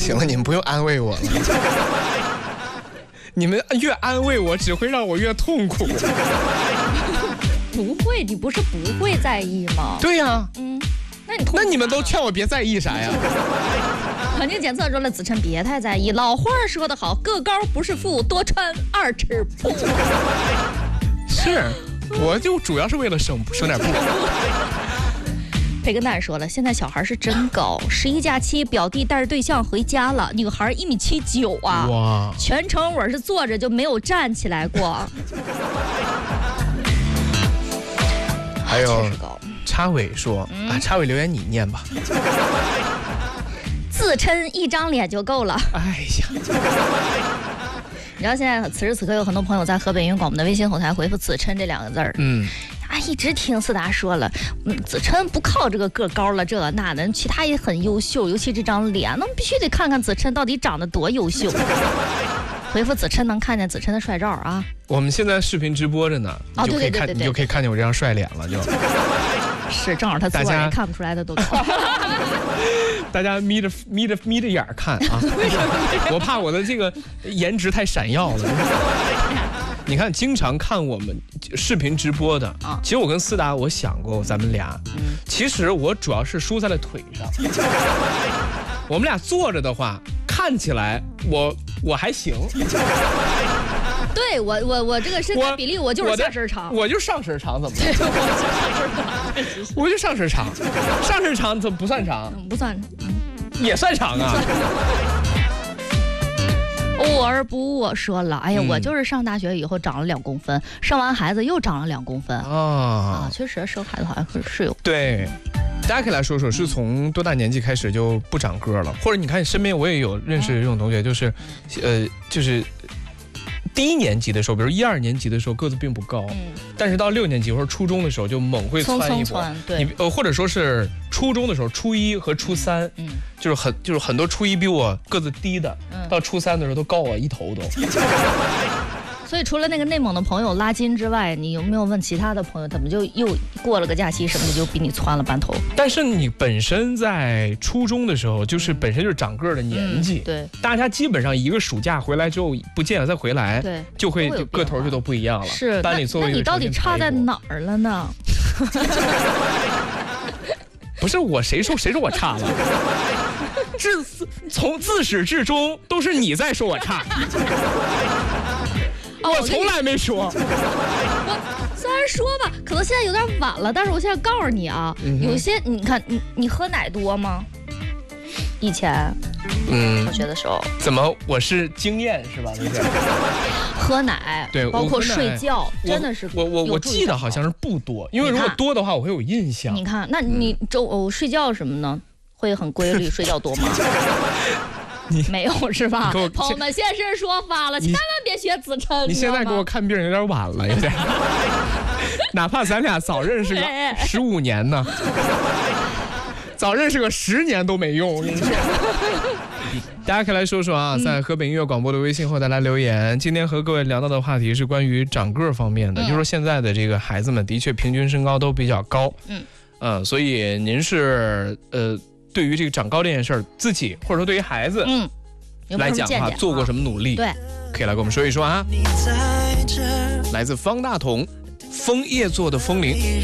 行了，你们不用安慰我了。你们越安慰我，只会让我越痛苦。 不会，你不是不会在意吗？ 对呀，那你们都劝我别在意啥呀？ 环境检测说了，子琛别太在意。老话说得好，个高不是富，多穿2尺布。 是，我就主要是为了省点布。 培根蛋说了，现在小孩是真高。11假期，表弟带着对象回家了，女孩1.79米啊！ 哇， 全程我是坐着就没有站起来过。 还有插尾说插尾留言你念吧。 自琛一张脸就够了。 哎呀， 你知道现在此时此刻有很多朋友在河北音乐广播的微信后台回复子琛这2个字儿。一直听思达说了，子琛不靠这个个高了，这那的，其他也很优秀，尤其这张脸，那我们必须得看看子琛到底长得多优秀。回复子琛能看见子琛的帅照啊！ 我们现在视频直播着呢，你就可以看，你就可以看见我这张帅脸了，就。 是，正好他自个儿也看不出来的多高。 大家眯着眼看啊！我怕我的这个颜值太闪耀了。你看，经常看我们视频直播的，其实我跟思达，我想过咱们俩，其实我主要是输在了腿上。我们俩坐着的话，看起来我还行。 对我这个身材比例，我就是下身长， 我就上身长，怎么了？我就上身长，上身长怎么不算长？ 不算， 也算长啊。 偶尔不我说了，哎呀，我就是上大学以后长了2公分，生完孩子又长了2公分啊，确实生孩子好像是有。 对，大家可以来说说，是从多大年纪开始就不长个了？或者你看身边我也有认识这种同学，就是1年级的时候，比如1、2年级的时候个子并不高，但是到6年级或者初中的时候就猛会窜一波。 对， 或者说是初中的时候，初1和初3，就是很多初1比我个子低的，到初3的时候都高我1头都。 所以除了那个内蒙的朋友拉筋之外，你有没有问其他的朋友，怎么就又过了个假期什么的就比你窜了半头？ 但是你本身在初中的时候，就是本身就是长个儿的年纪， 对， 大家基本上一个暑假回来之后不见了再回来， 对， 就会个头就都不一样了。 是， 班里那你到底差在哪儿了呢？ 不是我，谁说我差了？从自始至终都是你在说我差。我从来没说。 我虽然说吧，可能现在有点晚了，但是我现在告诉你啊，有些你看你喝奶多吗？以前，上学的时候。 怎么我是经验是吧？就是喝奶，对，包括睡觉，真的是我记得好像是不多，因为如果多的话我会有印象。 你看，那你睡觉什么呢？会很规律，睡觉多吗？没有是吧？朋友们，现身说法了，千万别学子琛。 你现在给我看病有点晚了，有点。哪怕咱俩早认识个15年呢，早认识个10年都没用。我跟你说，大家可以来说说啊，在河北音乐广播的微信后台来留言。今天和各位聊到的话题是关于长个方面的，就是说现在的这个孩子们的确平均身高都比较高，所以您是对于这个长高这件事儿，自己或者说对于孩子来讲的话，做过什么努力？ 对， 可以来跟我们说一说啊。来自方大同，枫叶做的风铃。